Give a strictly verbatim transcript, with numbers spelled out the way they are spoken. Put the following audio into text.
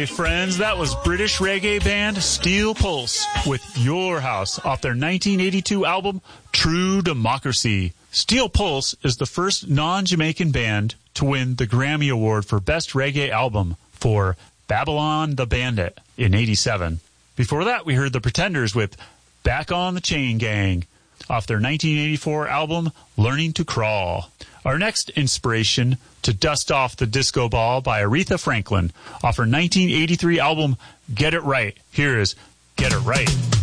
friends, that was British reggae band Steel Pulse with Your House off their nineteen eighty-two album True Democracy. Steel Pulse is the first non-Jamaican band to win the Grammy Award for Best Reggae Album for Babylon the Bandit in eighty-seven. Before that, we heard the Pretenders with Back on the Chain Gang off their nineteen eighty-four album Learning to Crawl. Our next inspiration, To Dust Off the Disco Ball by Aretha Franklin off her nineteen eighty-three album Get It Right. Here is Get It Right.